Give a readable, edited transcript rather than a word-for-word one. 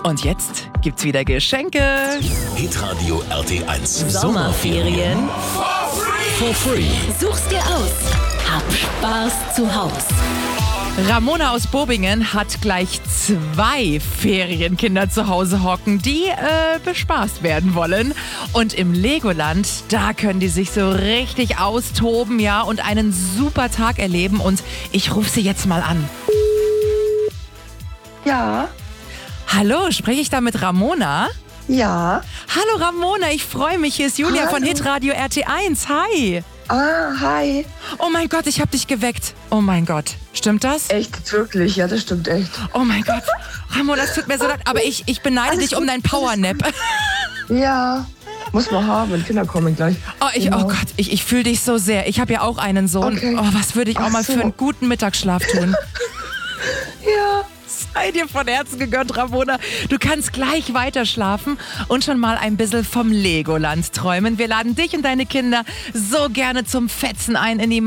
Und jetzt gibt's wieder Geschenke. Hitradio RT1. Sommerferien For free. such's dir aus. Hab Spaß zu Haus. Ramona aus Bobingen hat gleich 2 Ferienkinder zu Hause hocken, die bespaßt werden wollen. Und im Legoland, da können die sich so richtig austoben, ja, und einen super Tag erleben. Und ich rufe sie jetzt mal an. Ja, Hallo, spreche ich da mit Ramona? ja. Hallo Ramona, ich freue mich. Hier ist Julia von Hallo. Hitradio RT1. Hi. Hi. Oh mein Gott, ich habe dich geweckt. Oh mein Gott. Stimmt das? Echt, wirklich, ja, das stimmt echt. Oh mein Gott. Ramona, es tut mir so leid, aber ich beneide Alles dich um gut, dein Powernap. Ja, muss man haben, Kinder kommen gleich. Oh Genau. Gott, ich fühle dich so sehr. Ich habe ja auch einen Sohn. Okay. Oh, was würde ich auch Ach mal so. für einen guten Mittagsschlaf tun? Ja, Sei dir von Herzen gegönnt, Ramona. Du kannst gleich weiter schlafen und schon mal ein bisschen vom Legoland träumen. Wir laden dich und deine Kinder so gerne zum Fetzen ein in die